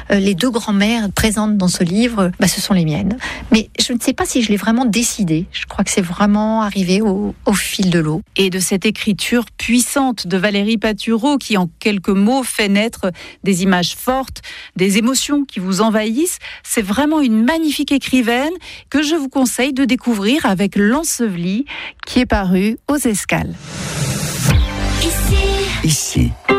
les 2 grand-mères présentes dans ce livre, ce sont les miennes. Mais je ne sais pas si je l'ai vraiment décidé. Je crois que c'est vraiment arrivé au fil de l'eau. Et de cette écriture puissante de Valérie Patureau qui, en quelques mots, fait naître des images fortes, des émotions qui vous envahissent. C'est vraiment une magnifique écrivaine que je vous conseille de découvrir avec L'Enseveli, qui est paru aux Escales. Ici.